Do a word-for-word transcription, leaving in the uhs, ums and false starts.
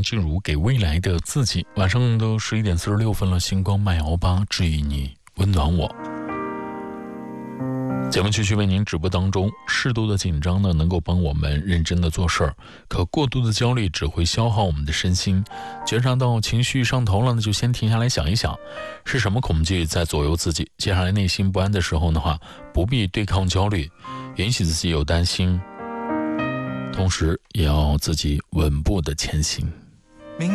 静茹给未来的自己。晚上都十一点四十六分了，星光慢摇吧，治愈你，温暖我。节目继续为您直播当中。适度的紧张呢，能够帮我们认真的做事儿，可过度的焦虑只会消耗我们的身心。觉察到情绪上头了，那就先停下来想一想，是什么恐惧在左右自己。接下来内心不安的时候的话，不必对抗焦虑，允许自己有担心，同时也要自己稳步的前行。